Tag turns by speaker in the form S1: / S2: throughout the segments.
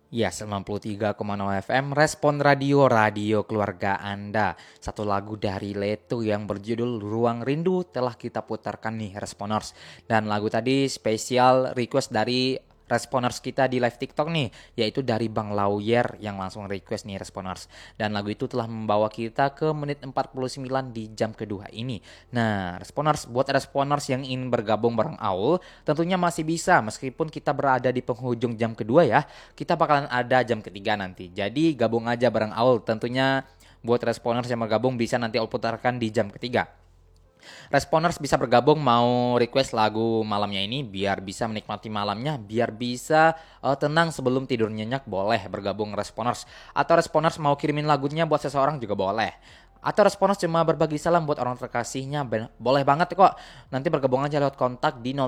S1: Ya, 93,0 FM, Respon Radio, radio keluarga Anda. Satu lagu dari Leto yang berjudul Ruang Rindu telah kita putarkan nih, Responers. Dan lagu tadi spesial request dari Responers kita di live TikTok nih, yaitu dari Bang Lawyer yang langsung request nih, Responers. Dan lagu itu telah membawa kita ke menit 49 di jam kedua ini. Nah, Responers, buat Responers yang ingin bergabung bareng Aul, tentunya masih bisa meskipun kita berada di penghujung jam kedua ya. Kita bakalan ada jam ketiga nanti. Jadi gabung aja bareng Aul. Tentunya buat Responers yang bergabung bisa nanti Aul putarkan di jam ketiga. Responers bisa bergabung mau request lagu malamnya ini biar bisa menikmati malamnya, biar bisa tenang sebelum tidur nyenyak, boleh bergabung Responers. Atau Responers mau kirimin lagunya buat seseorang juga boleh. Atau Responers cuma berbagi salam buat orang terkasihnya, boleh banget kok. Nanti bergabung aja lewat kontak di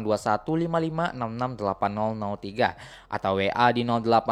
S1: 082155668003 atau WA di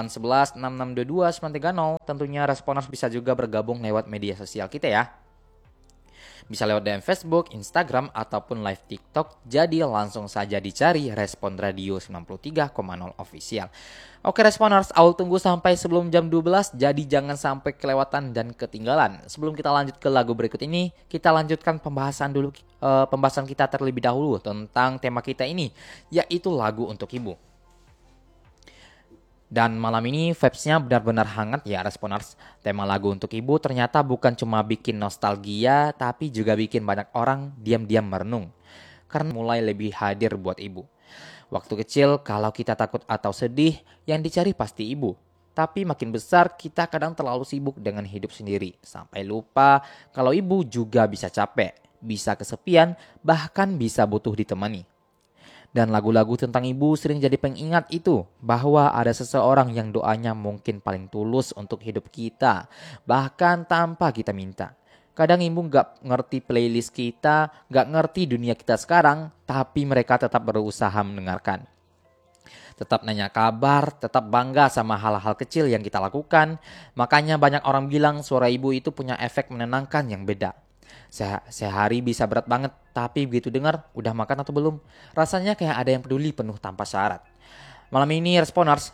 S1: 08116622 Tentunya Responers bisa juga bergabung lewat media sosial kita ya. Bisa lewat DM Facebook, Instagram, ataupun live TikTok. Jadi langsung saja dicari Respon Radio 93,0 Official. Oke Responers, Aul tunggu sampai sebelum jam 12. Jadi jangan sampai kelewatan dan ketinggalan. Sebelum kita lanjut ke lagu berikut ini, kita lanjutkan pembahasan kita terlebih dahulu tentang tema kita ini, yaitu lagu untuk ibu. Dan malam ini vibes-nya benar-benar hangat ya Responers. Tema lagu untuk ibu ternyata bukan cuma bikin nostalgia, tapi juga bikin banyak orang diam-diam merenung. Karena mulai lebih hadir buat ibu. Waktu kecil kalau kita takut atau sedih, yang dicari pasti ibu. Tapi makin besar kita kadang terlalu sibuk dengan hidup sendiri. Sampai lupa kalau ibu juga bisa capek, bisa kesepian, bahkan bisa butuh ditemani. Dan lagu-lagu tentang ibu sering jadi pengingat itu, bahwa ada seseorang yang doanya mungkin paling tulus untuk hidup kita, bahkan tanpa kita minta. Kadang ibu gak ngerti playlist kita, gak ngerti dunia kita sekarang, tapi mereka tetap berusaha mendengarkan. Tetap nanya kabar, tetap bangga sama hal-hal kecil yang kita lakukan. Makanya banyak orang bilang suara ibu itu punya efek menenangkan yang beda. Sehari bisa berat banget, tapi begitu dengar, udah makan atau belum? Rasanya kayak ada yang peduli penuh tanpa syarat. Malam ini Responers,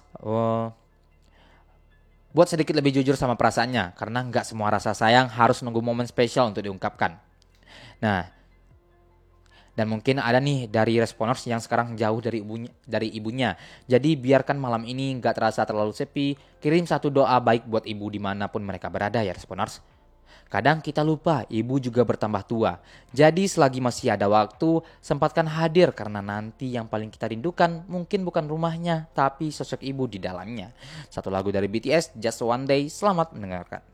S1: buat sedikit lebih jujur sama perasaannya, karena nggak semua rasa sayang harus nunggu momen spesial untuk diungkapkan. Nah, dan mungkin ada nih dari Responers yang sekarang jauh dari ibunya. Jadi biarkan malam ini nggak terasa terlalu sepi, kirim satu doa baik buat ibu dimanapun mereka berada ya Responers. Kadang kita lupa ibu juga bertambah tua. Jadi selagi masih ada waktu, sempatkan hadir karena nanti yang paling kita rindukan mungkin bukan rumahnya, tapi sosok ibu di dalamnya. Satu lagu dari BTS, Just One Day, selamat mendengarkan.